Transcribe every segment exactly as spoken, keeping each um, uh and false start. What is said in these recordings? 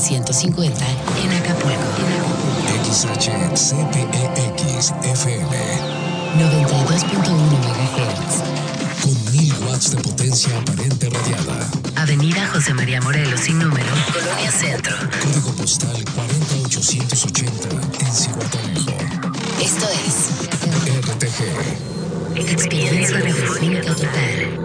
ciento cincuenta en Acapulco. X H C T E X F M noventa y dos punto uno megahertz. Con mil watts de potencia aparente radiada. Avenida José María Morelos sin número, Colonia Centro. Código postal cuarenta mil ochocientos ochenta en Zihuatanejo. Esto es R T G. Experiencia radiofónica total.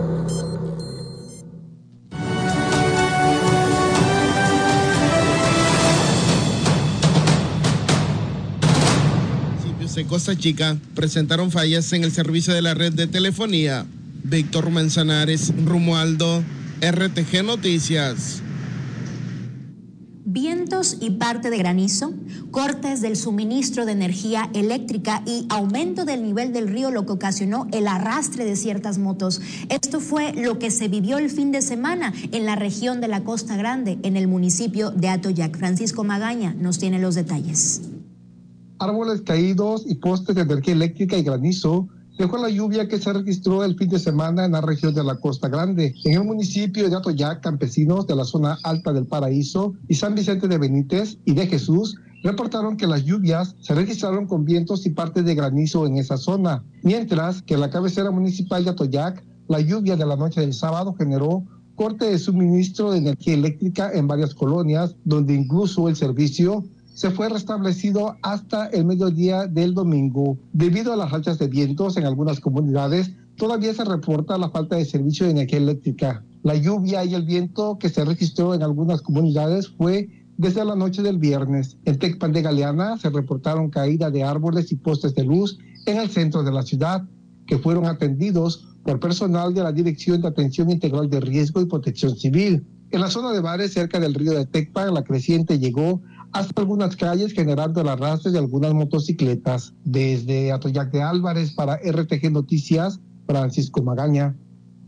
De Costa Chica presentaron fallas en el servicio de la red de telefonía. Víctor Manzanares, Romualdo, R T G Noticias. Vientos y parte de granizo, cortes del suministro de energía eléctrica y aumento del nivel del río, lo que ocasionó el arrastre de ciertas motos. Esto fue lo que se vivió el fin de semana en la región de la Costa Grande, en el municipio de Atoyac. Francisco Magaña nos tiene los detalles. Árboles caídos y postes de energía eléctrica y granizo dejó la lluvia que se registró el fin de semana en la región de la Costa Grande. En el municipio de Atoyac, campesinos de la zona alta del Paraíso y San Vicente de Benítez y de Jesús reportaron que las lluvias se registraron con vientos y partes de granizo en esa zona, mientras que en la cabecera municipal de Atoyac, la lluvia de la noche del sábado generó corte de suministro de energía eléctrica en varias colonias, donde incluso el servicio se fue restablecido hasta el mediodía del domingo. Debido a las rachas de vientos en algunas comunidades, todavía se reporta la falta de servicio de energía eléctrica. La lluvia y el viento que se registró en algunas comunidades fue desde la noche del viernes. En Tecpan de Galeana se reportaron caída de árboles y postes de luz en el centro de la ciudad, que fueron atendidos por personal de la Dirección de Atención Integral de Riesgo y Protección Civil. En la zona de bares cerca del río de Tecpan, la creciente llegó hasta algunas calles, generando el arrastre de algunas motocicletas. Desde Atoyac de Álvarez para R T G Noticias, Francisco Magaña.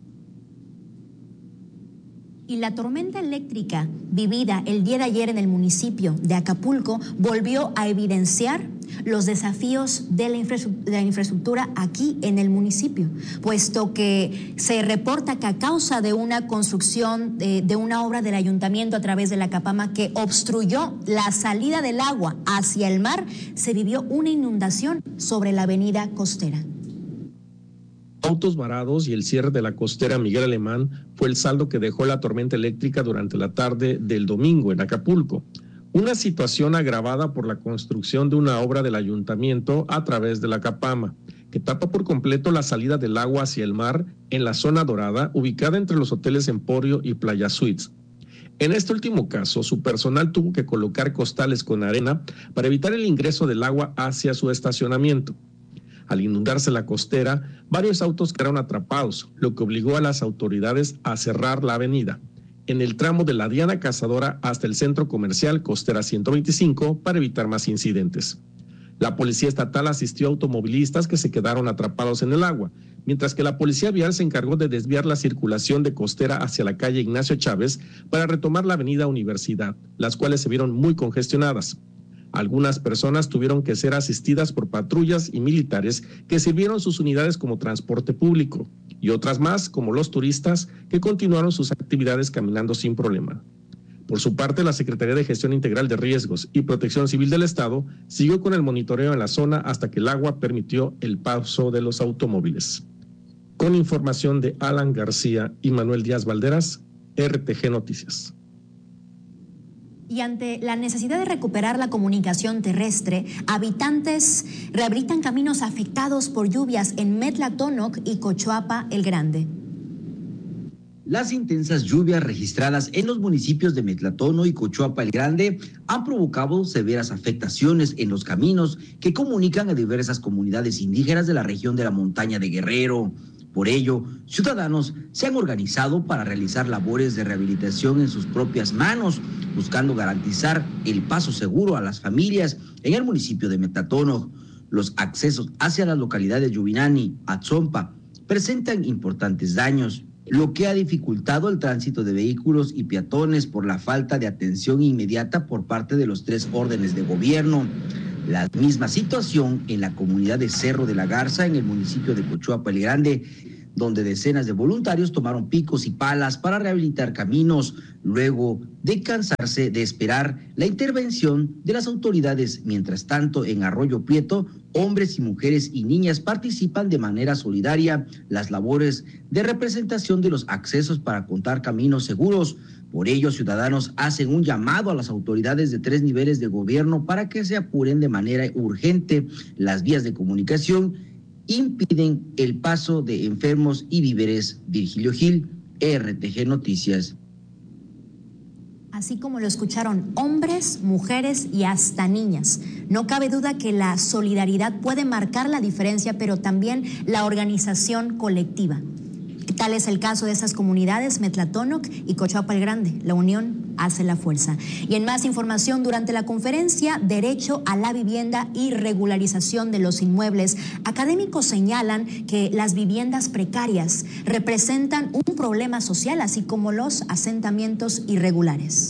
Y la tormenta eléctrica vivida el día de ayer en el municipio de Acapulco volvió a evidenciar los desafíos de la, infraestructura, de la infraestructura aquí en el municipio, puesto que se reporta que a causa de una construcción de, de una obra del ayuntamiento a través de la Capama que obstruyó la salida del agua hacia el mar, se vivió una inundación sobre la avenida costera. Autos varados y el cierre de la costera Miguel Alemán fue el saldo que dejó la tormenta eléctrica durante la tarde del domingo en Acapulco. Una situación agravada por la construcción de una obra del ayuntamiento a través de la Capama, que tapa por completo la salida del agua hacia el mar en la zona dorada, ubicada entre los hoteles Emporio y Playa Suites. En este último caso, su personal tuvo que colocar costales con arena para evitar el ingreso del agua hacia su estacionamiento. Al inundarse la costera, varios autos quedaron atrapados, lo que obligó a las autoridades a cerrar la avenida en el tramo de la Diana Cazadora hasta el centro comercial Costera ciento veinticinco para evitar más incidentes. La policía estatal asistió a automovilistas que se quedaron atrapados en el agua, mientras que la policía vial se encargó de desviar la circulación de Costera hacia la calle Ignacio Chávez para retomar la avenida Universidad, las cuales se vieron muy congestionadas. Algunas personas tuvieron que ser asistidas por patrullas y militares que sirvieron sus unidades como transporte público, y otras más, como los turistas, que continuaron sus actividades caminando sin problema. Por su parte, la Secretaría de Gestión Integral de Riesgos y Protección Civil del Estado siguió con el monitoreo en la zona hasta que el agua permitió el paso de los automóviles. Con información de Alan García y Manuel Díaz Valderas, R T G Noticias. Y ante la necesidad de recuperar la comunicación terrestre, habitantes rehabilitan caminos afectados por lluvias en Metlatónoc y Cochuapa el Grande. Las intensas lluvias registradas en los municipios de Metlatónoc y Cochuapa el Grande han provocado severas afectaciones en los caminos que comunican a diversas comunidades indígenas de la región de la montaña de Guerrero. Por ello, ciudadanos se han organizado para realizar labores de rehabilitación en sus propias manos, buscando garantizar el paso seguro a las familias en el municipio de Metlatónoc. Los accesos hacia las localidades Yubinani, Atzompa, presentan importantes daños, lo que ha dificultado el tránsito de vehículos y peatones por la falta de atención inmediata por parte de los tres órdenes de gobierno. La misma situación en la comunidad de Cerro de la Garza, en el municipio de Cochuapa el Grande, donde decenas de voluntarios tomaron picos y palas para rehabilitar caminos, luego de cansarse de esperar la intervención de las autoridades. Mientras tanto, en Arroyo Prieto, hombres y mujeres y niñas participan de manera solidaria las labores de representación de los accesos para contar caminos seguros. Por ello, ciudadanos hacen un llamado a las autoridades de tres niveles de gobierno para que se apuren de manera urgente. Las vías de comunicación impiden el paso de enfermos y víveres. Virgilio Gil, R T G Noticias. Así como lo escucharon, hombres, mujeres y hasta niñas. No cabe duda que la solidaridad puede marcar la diferencia, pero también la organización colectiva. Tal es el caso de esas comunidades, Metlatónoc y Cochuapa el Grande. La unión hace la fuerza. Y en más información, durante la conferencia Derecho a la Vivienda y Regularización de los Inmuebles, académicos señalan que las viviendas precarias representan un problema social, así como los asentamientos irregulares.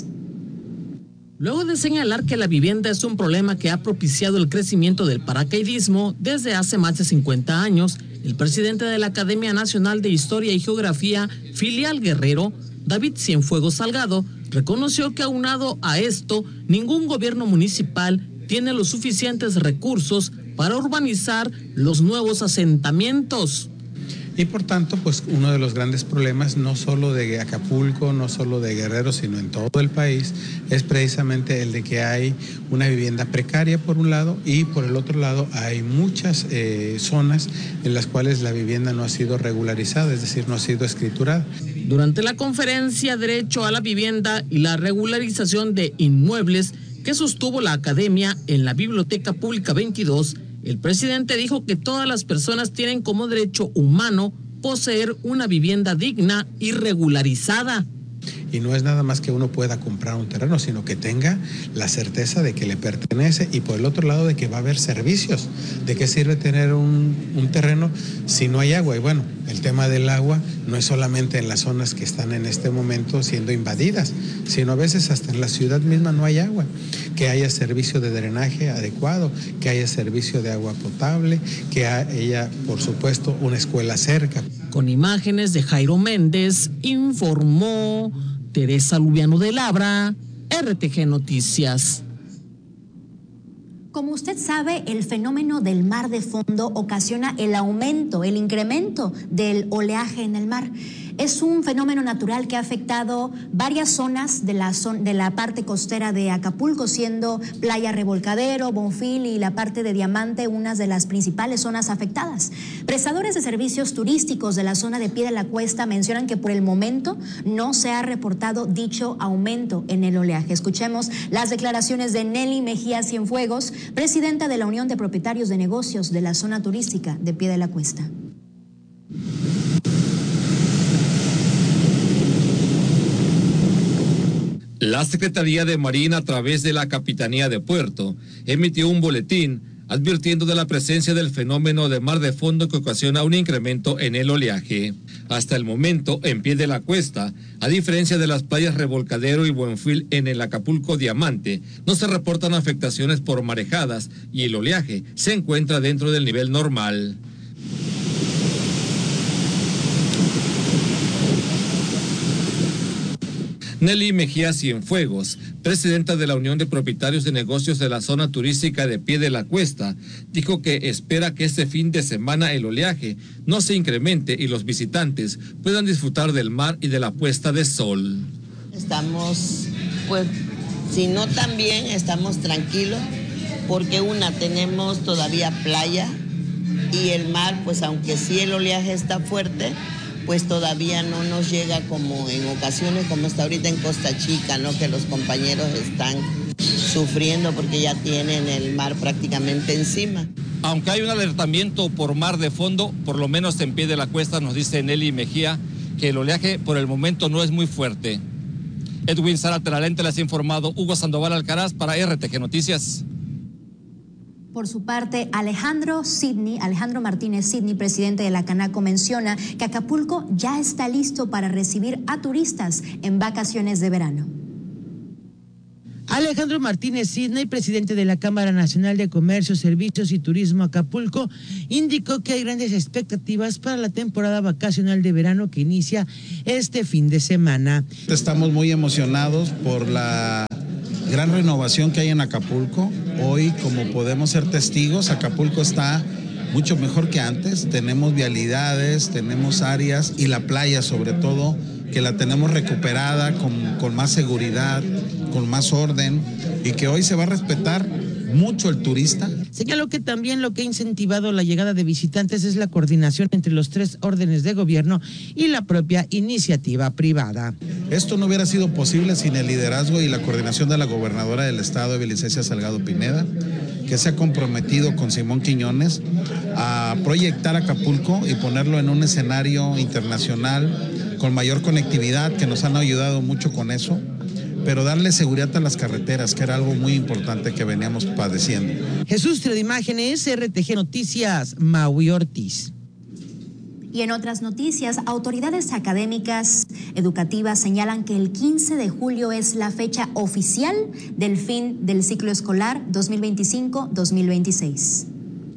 Luego de señalar que la vivienda es un problema que ha propiciado el crecimiento del paracaidismo desde hace más de cincuenta años, el presidente de la Academia Nacional de Historia y Geografía, filial Guerrero, David Cienfuegos Salgado, reconoció que aunado a esto, ningún gobierno municipal tiene los suficientes recursos para urbanizar los nuevos asentamientos. Y por tanto, pues uno de los grandes problemas, no solo de Acapulco, no solo de Guerrero, sino en todo el país, es precisamente el de que hay una vivienda precaria por un lado y por el otro lado hay muchas eh, zonas en las cuales la vivienda no ha sido regularizada, es decir, no ha sido escriturada. Durante la conferencia Derecho a la Vivienda y la Regularización de Inmuebles que sostuvo la Academia en la Biblioteca Pública veintidós, el presidente dijo que todas las personas tienen como derecho humano poseer una vivienda digna y regularizada. Y no es nada más que uno pueda comprar un terreno, sino que tenga la certeza de que le pertenece y por el otro lado de que va a haber servicios. ¿De qué sirve tener un, un terreno si no hay agua? Y bueno, el tema del agua no es solamente en las zonas que están en este momento siendo invadidas, sino a veces hasta en la ciudad misma no hay agua. Que haya servicio de drenaje adecuado, que haya servicio de agua potable, que haya, por supuesto, una escuela cerca. Con imágenes de Jairo Méndez, informó Teresa Lubiano de Labra, R T G Noticias. Como usted sabe, el fenómeno del mar de fondo ocasiona el aumento, el incremento del oleaje en el mar. Es un fenómeno natural que ha afectado varias zonas de la, zon- de la parte costera de Acapulco, siendo Playa Revolcadero, Bonfil y la parte de Diamante unas de las principales zonas afectadas. Prestadores de servicios turísticos de la zona de Pie de la Cuesta mencionan que por el momento no se ha reportado dicho aumento en el oleaje. Escuchemos las declaraciones de Nelly Mejía Cienfuegos, presidenta de la Unión de Propietarios de Negocios de la zona turística de Pie de la Cuesta. La Secretaría de Marina, a través de la Capitanía de Puerto, emitió un boletín advirtiendo de la presencia del fenómeno de mar de fondo que ocasiona un incremento en el oleaje. Hasta el momento, en Pie de la Cuesta, a diferencia de las playas Revolcadero y Buenfil en el Acapulco Diamante, no se reportan afectaciones por marejadas y el oleaje se encuentra dentro del nivel normal. Nelly Mejía Cienfuegos, presidenta de la Unión de Propietarios de Negocios de la zona turística de Pie de la Cuesta, dijo que espera que este fin de semana el oleaje no se incremente y los visitantes puedan disfrutar del mar y de la puesta de sol. Estamos, pues, si no tan bien, estamos tranquilos, porque una, tenemos todavía playa y el mar, pues aunque sí el oleaje está fuerte, pues todavía no nos llega como en ocasiones, como está ahorita en Costa Chica, ¿no? Que los compañeros están sufriendo porque ya tienen el mar prácticamente encima. Aunque hay un alertamiento por mar de fondo, por lo menos en Pie de la Cuesta, nos dice Nelly Mejía, que el oleaje por el momento no es muy fuerte. Edwin Zárate Lente les ha informado, Hugo Sandoval Alcaraz para R T G Noticias. Por su parte, Alejandro Sidney, Alejandro Martínez Sidney, presidente de la Canaco, menciona que Acapulco ya está listo para recibir a turistas en vacaciones de verano. Alejandro Martínez Sidney, presidente de la Cámara Nacional de Comercio, Servicios y Turismo Acapulco, indicó que hay grandes expectativas para la temporada vacacional de verano que inicia este fin de semana. Estamos muy emocionados por la gran renovación que hay en Acapulco. Hoy, como podemos ser testigos, Acapulco está mucho mejor que antes. Tenemos vialidades, tenemos áreas y la playa sobre todo, que la tenemos recuperada con, con más seguridad, con más orden y que hoy se va a respetar mucho el turista. Señaló que también lo que ha incentivado la llegada de visitantes es la coordinación entre los tres órdenes de gobierno y la propia iniciativa privada. Esto no hubiera sido posible sin el liderazgo y la coordinación de la gobernadora del estado, Eviliscecia Salgado Pineda, que se ha comprometido con Simón Quiñones a proyectar Acapulco y ponerlo en un escenario internacional con mayor conectividad, que nos han ayudado mucho con eso, pero darle seguridad a las carreteras, que era algo muy importante que veníamos padeciendo. Jesús Trio de Imágenes, R T G Noticias, Maui Ortiz. Y en otras noticias, autoridades académicas educativas señalan que el quince de julio es la fecha oficial del fin del ciclo escolar dos mil veinticinco dos mil veintiséis.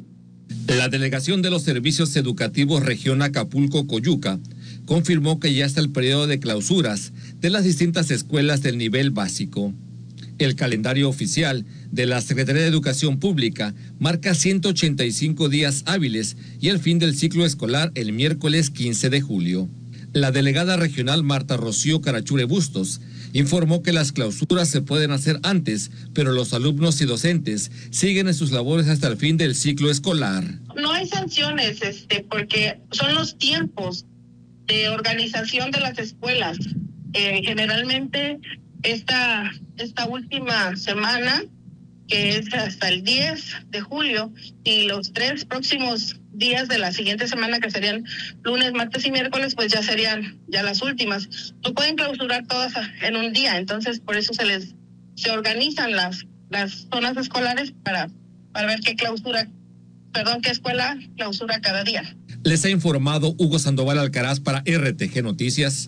La Delegación de los Servicios Educativos Región Acapulco-Coyuca confirmó que ya está el periodo de clausuras de las distintas escuelas del nivel básico. El calendario oficial de la Secretaría de Educación Pública marca ciento ochenta y cinco días hábiles y el fin del ciclo escolar el miércoles quince de julio. La delegada regional Marta Rocío Carachure Bustos informó que las clausuras se pueden hacer antes, pero los alumnos y docentes siguen en sus labores hasta el fin del ciclo escolar. No hay sanciones, este, porque son los tiempos de organización de las escuelas. Eh, generalmente esta, esta última semana, que es hasta el diez de julio, y los tres próximos días de la siguiente semana, que serían lunes, martes y miércoles, pues ya serían ya las últimas. No pueden clausurar todas en un día, entonces por eso se les se organizan las las zonas escolares para para ver qué clausura, perdón, qué escuela clausura cada día. Les ha informado Hugo Sandoval Alcaraz para R T G Noticias.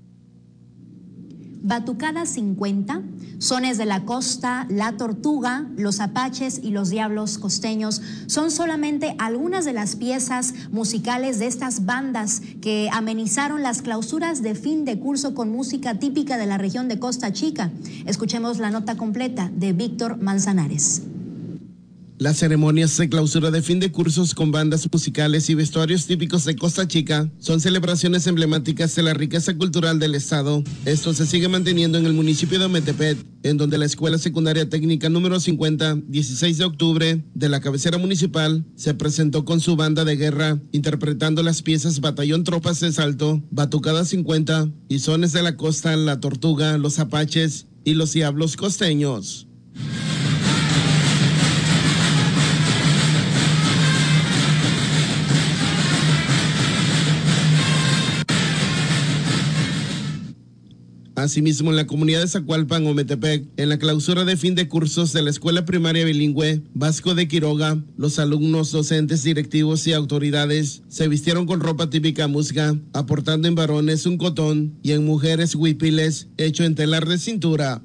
Batucada cincuenta, Sones de la Costa, La Tortuga, Los Apaches y Los Diablos Costeños son solamente algunas de las piezas musicales de estas bandas que amenizaron las clausuras de fin de curso con música típica de la región de Costa Chica. Escuchemos la nota completa de Víctor Manzanares. Las ceremonias de clausura de fin de cursos con bandas musicales y vestuarios típicos de Costa Chica son celebraciones emblemáticas de la riqueza cultural del estado. Esto se sigue manteniendo en el municipio de Ometepec, en donde la Escuela Secundaria Técnica número cincuenta, dieciséis de octubre, de la cabecera municipal, se presentó con su banda de guerra, interpretando las piezas Batallón Tropas de Salto, Batucada cincuenta y Sones de la Costa, La Tortuga, Los Apaches y Los Diablos Costeños. Asimismo, en la comunidad de Zacualpan, Ometepec, en la clausura de fin de cursos de la Escuela Primaria Bilingüe Vasco de Quiroga, los alumnos, docentes, directivos y autoridades se vistieron con ropa típica musga, aportando en varones un cotón y en mujeres huipiles hecho en telar de cintura.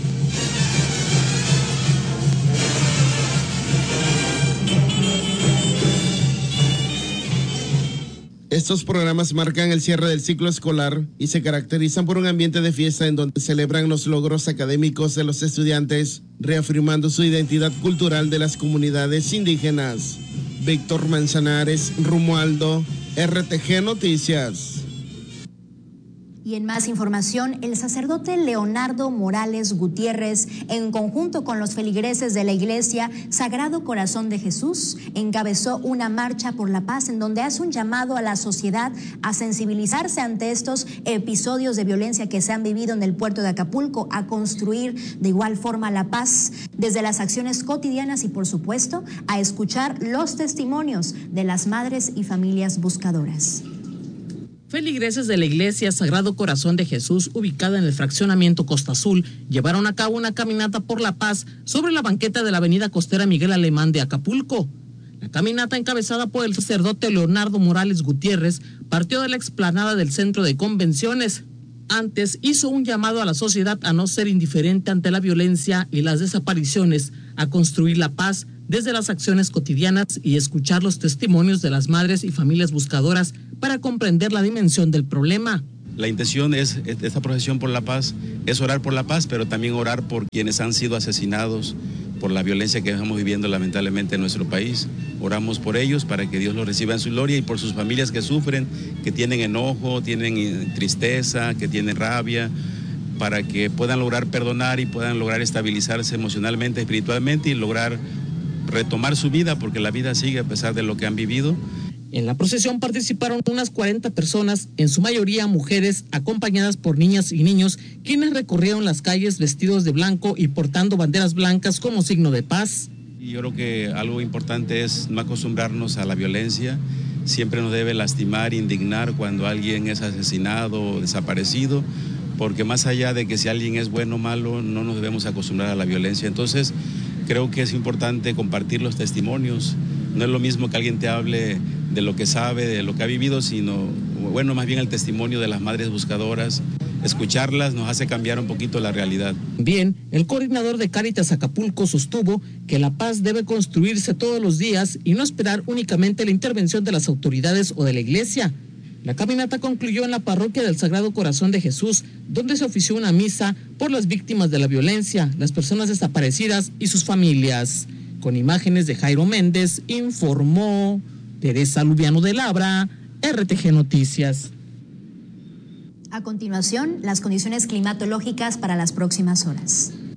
Estos programas marcan el cierre del ciclo escolar y se caracterizan por un ambiente de fiesta en donde celebran los logros académicos de los estudiantes, reafirmando su identidad cultural de las comunidades indígenas. Víctor Manzanares, Romualdo, R T G Noticias. Y en más información, el sacerdote Leonardo Morales Gutiérrez, en conjunto con los feligreses de la Iglesia Sagrado Corazón de Jesús, encabezó una marcha por la paz en donde hace un llamado a la sociedad a sensibilizarse ante estos episodios de violencia que se han vivido en el puerto de Acapulco, a construir de igual forma la paz desde las acciones cotidianas y, por supuesto, a escuchar los testimonios de las madres y familias buscadoras. Feligreses de la Iglesia Sagrado Corazón de Jesús, ubicada en el fraccionamiento Costa Azul, llevaron a cabo una caminata por la paz sobre la banqueta de la avenida costera Miguel Alemán de Acapulco. La caminata, encabezada por el sacerdote Leonardo Morales Gutiérrez, partió de la explanada del Centro de Convenciones. antes hizo un llamado a la sociedad a no ser indiferente ante la violencia y las desapariciones, a construir la paz desde las acciones cotidianas y escuchar los testimonios de las madres y familias buscadoras para comprender la dimensión del problema. La intención es, de esta procesión por la paz, es orar por la paz, pero también orar por quienes han sido asesinados por la violencia que estamos viviendo lamentablemente en nuestro país. Oramos por ellos para que Dios los reciba en su gloria y por sus familias que sufren, que tienen enojo, tienen tristeza, que tienen rabia, para que puedan lograr perdonar y puedan lograr estabilizarse emocionalmente, espiritualmente y lograr retomar su vida, porque la vida sigue a pesar de lo que han vivido. En la procesión participaron unas cuarenta personas, en su mayoría mujeres, acompañadas por niñas y niños, quienes recorrieron las calles vestidos de blanco y portando banderas blancas como signo de paz. Y yo creo que algo importante es no acostumbrarnos a la violencia. Siempre nos debe lastimar, indignar cuando alguien es asesinado o desaparecido, porque más allá de que si alguien es bueno o malo, no nos debemos acostumbrar a la violencia. Entonces, creo que es importante compartir los testimonios. No es lo mismo que alguien te hable de lo que sabe, de lo que ha vivido, sino, bueno, más bien el testimonio de las madres buscadoras. Escucharlas nos hace cambiar un poquito la realidad. Bien, el coordinador de Cáritas Acapulco sostuvo que la paz debe construirse todos los días y no esperar únicamente la intervención de las autoridades o de la iglesia. La caminata concluyó en la parroquia del Sagrado Corazón de Jesús, donde se ofició una misa por las víctimas de la violencia, las personas desaparecidas y sus familias. Con imágenes de Jairo Méndez, informó Teresa Lubiano de Labra, R T G Noticias. A continuación, las condiciones climatológicas para las próximas horas.